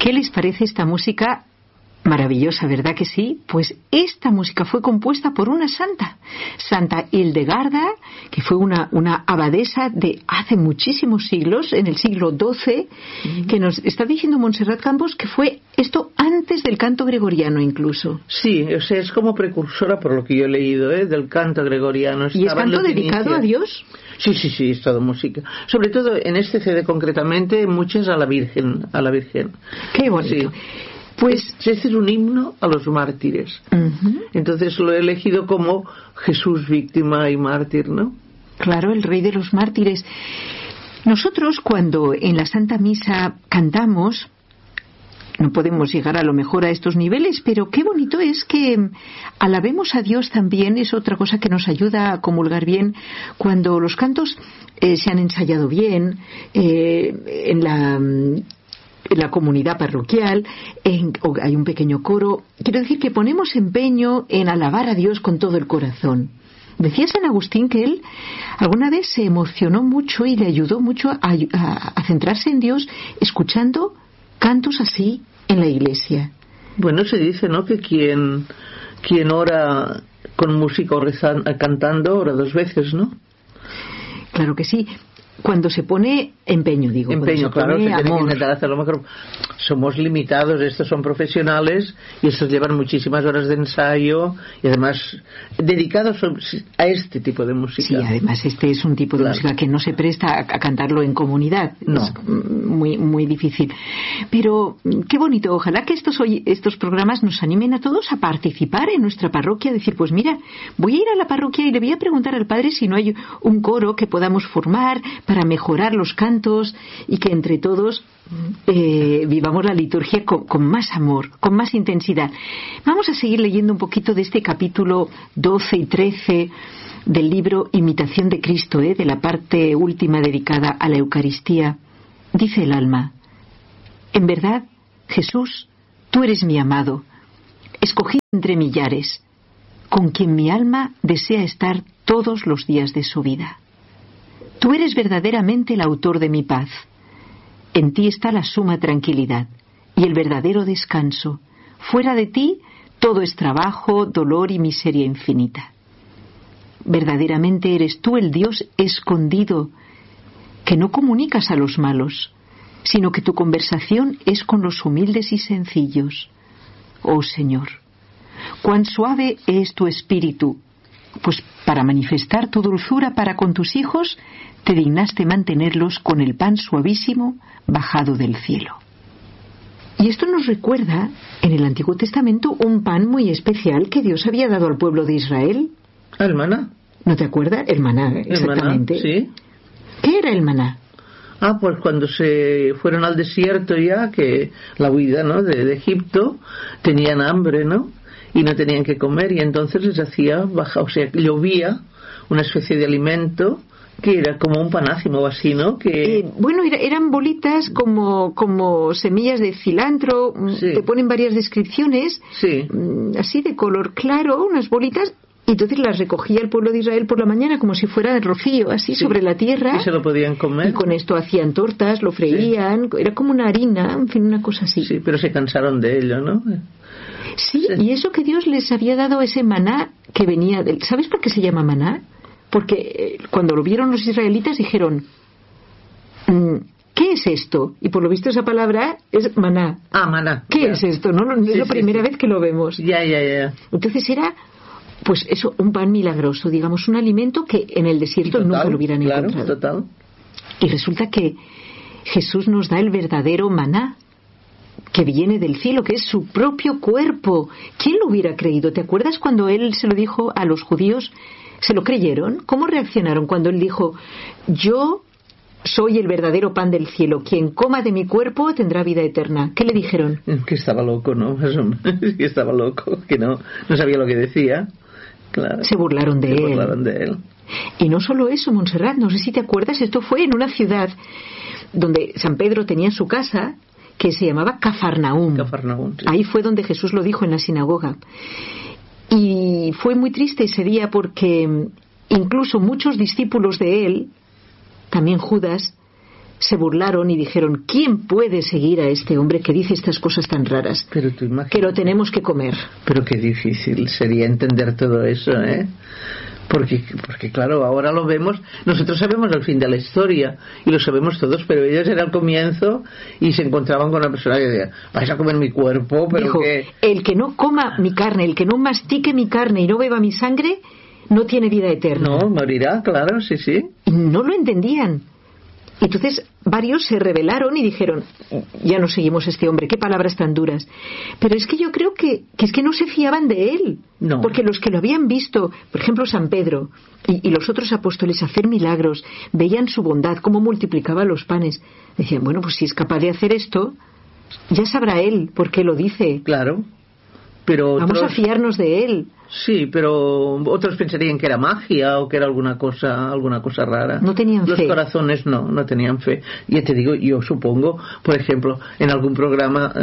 ¿Qué les parece esta música? Maravillosa, ¿verdad que sí? Pues esta música fue compuesta por una santa, Santa Hildegarda, que fue una abadesa de hace muchísimos siglos, en el siglo XII, que nos está diciendo Montserrat Campos que fue esto antes del canto gregoriano incluso. Sí, o sea, es como precursora, por lo que yo he leído, del canto gregoriano. ¿Y es canto dedicado a Dios? Sí, es todo música. Sobre todo en este CD concretamente, muchas a la Virgen. Qué bonito. Sí. Pues este es un himno a los mártires. Entonces lo he elegido como Jesús víctima y mártir, ¿no? Claro, el rey de los mártires. Nosotros cuando en la Santa Misa cantamos, no podemos llegar a lo mejor a estos niveles, pero qué bonito es que alabemos a Dios también. Es otra cosa que nos ayuda a comulgar bien cuando los cantos se han ensayado bien en la comunidad parroquial, hay un pequeño coro. Quiero decir que ponemos empeño en alabar a Dios con todo el corazón. Decía San Agustín que él alguna vez se emocionó mucho y le ayudó mucho a centrarse en Dios escuchando cantos así en la iglesia. Bueno, se dice, ¿no?, que quien ora con música o cantando ora dos veces, ¿no? Claro que sí. Cuando se pone empeño, claro, se tiene que intentar hacerlo mejor. Somos limitados, estos son profesionales y estos llevan muchísimas horas de ensayo y además dedicados a este tipo de música. Sí, además este es un tipo de música que no se presta a cantarlo en comunidad. No. Es muy, muy difícil. Pero qué bonito, ojalá que estos programas nos animen a todos a participar en nuestra parroquia, decir, pues mira, voy a ir a la parroquia y le voy a preguntar al padre si no hay un coro que podamos formar para mejorar los cantos y que entre todos vivamos la liturgia con más amor, con más intensidad. Vamos a seguir leyendo un poquito de este capítulo 12 y 13 del libro Imitación de Cristo, de la parte última dedicada a la Eucaristía. Dice el alma: en verdad, Jesús, tú eres mi amado, escogido entre millares, con quien mi alma desea estar todos los días de su vida. Tú eres verdaderamente el autor de mi paz. En ti está la suma tranquilidad y el verdadero descanso. Fuera de ti todo es trabajo, dolor y miseria infinita. Verdaderamente eres tú el Dios escondido, que no comunicas a los malos, sino que tu conversación es con los humildes y sencillos. Oh Señor, cuán suave es tu espíritu, pues para manifestar tu dulzura para con tus hijos, te dignaste mantenerlos con el pan suavísimo bajado del cielo. Y esto nos recuerda en el Antiguo Testamento un pan muy especial que Dios había dado al pueblo de Israel. ¿El maná? ¿No te acuerdas? El maná, exactamente. El maná, sí. ¿Qué era el maná? Pues cuando se fueron al desierto ya, que la huida, ¿no?, de Egipto, tenían hambre, ¿no?, y no tenían que comer, y entonces les hacía llovía una especie de alimento que era como un panácimo o así, ¿no? Eran bolitas como semillas de cilantro. Sí. Te ponen varias descripciones, sí, así de color claro, unas bolitas, y entonces las recogía el pueblo de Israel por la mañana como si fuera de rocío, así, sí, sobre la tierra. Y se lo podían comer. Y con esto hacían tortas, lo freían, sí, era como una harina, en fin, una cosa así. Sí, pero se cansaron de ello, ¿no? Sí, y eso que Dios les había dado, ese maná que venía del... ¿Sabes por qué se llama maná? Porque cuando lo vieron los israelitas dijeron, ¿qué es esto? Y por lo visto esa palabra es maná. Maná. ¿Qué es esto? No, es la primera vez que lo vemos. Ya. Entonces era, pues eso, un pan milagroso, digamos, un alimento que en el desierto nunca lo hubieran encontrado. Total. Y resulta que Jesús nos da el verdadero maná, que viene del cielo, que es su propio cuerpo. ¿Quién lo hubiera creído? ¿Te acuerdas cuando él se lo dijo a los judíos? ¿Se lo creyeron? ¿Cómo reaccionaron cuando él dijo: yo soy el verdadero pan del cielo, quien coma de mi cuerpo tendrá vida eterna? ¿Qué le dijeron? Que estaba loco, ¿no? Que estaba loco, que no sabía lo que decía. Claro. Se burlaron de él. Y no solo eso, Montserrat, no sé si te acuerdas, esto fue en una ciudad donde San Pedro tenía su casa, que se llamaba Cafarnaúm. Sí. Ahí fue donde Jesús lo dijo en la sinagoga. Y fue muy triste ese día porque incluso muchos discípulos de él, también Judas, se burlaron y dijeron: ¿quién puede seguir a este hombre que dice estas cosas tan raras? Pero tú imaginas, que lo tenemos que comer. Pero qué difícil sería entender todo eso, ¿eh? Porque claro, ahora lo vemos, nosotros sabemos el fin de la historia y lo sabemos todos, pero ellos era el comienzo y se encontraban con una persona que decía: vais a comer mi cuerpo, pero dijo, que... el que no coma mi carne, el que no mastique mi carne y no beba mi sangre, no tiene vida eterna. No, morirá, claro, sí. Y no lo entendían. Entonces varios se rebelaron y dijeron: ya no seguimos a este hombre, qué palabras tan duras. Pero es que yo creo que es que no se fiaban de él. No. Porque los que lo habían visto, por ejemplo San Pedro y los otros apóstoles hacer milagros, veían su bondad, cómo multiplicaba los panes. Decían: bueno, pues si es capaz de hacer esto, ya sabrá él por qué lo dice. Claro. Pero vamos a fiarnos de él. Sí, pero otros pensarían que era magia o que era alguna cosa rara. No tenían fe. Los corazones no tenían fe. Ya te digo, yo supongo, por ejemplo, en algún programa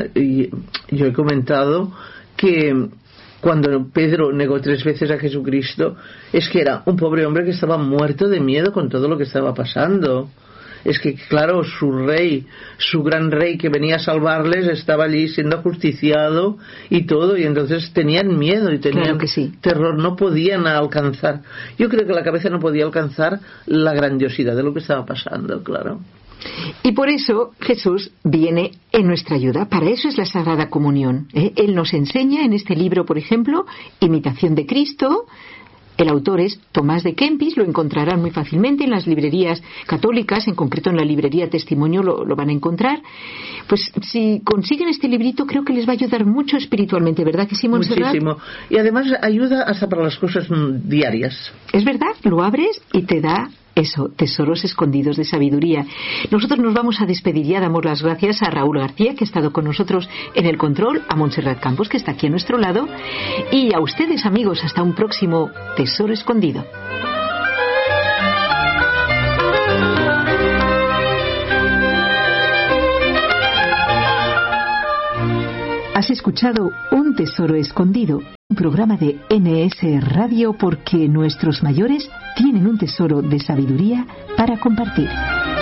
yo he comentado que cuando Pedro negó 3 veces a Jesucristo, es que era un pobre hombre que estaba muerto de miedo con todo lo que estaba pasando. Es que claro, su rey, su gran rey que venía a salvarles, estaba allí siendo ajusticiado y todo, y entonces tenían miedo y tenían claro que sí. terror, no podían alcanzar. Yo creo que la cabeza no podía alcanzar la grandiosidad de lo que estaba pasando, claro. Y por eso Jesús viene en nuestra ayuda. Para eso es la Sagrada Comunión, ¿eh? Él nos enseña en este libro, por ejemplo, Imitación de Cristo. El autor es Tomás de Kempis, lo encontrarán muy fácilmente en las librerías católicas, en concreto en la librería Testimonio lo van a encontrar. Pues si consiguen este librito, creo que les va a ayudar mucho espiritualmente, ¿verdad que sí, Montserrat? Muchísimo. Y además ayuda hasta para las cosas diarias. Es verdad, lo abres y te da eso, tesoros escondidos de sabiduría. Nosotros nos vamos a despedir, ya damos las gracias a Raúl García, que ha estado con nosotros en el control, a Montserrat Campos, que está aquí a nuestro lado, y a ustedes, amigos, hasta un próximo Tesoro Escondido. Has escuchado Un Tesoro Escondido, un programa de NS Radio, porque nuestros mayores tienen un tesoro de sabiduría para compartir.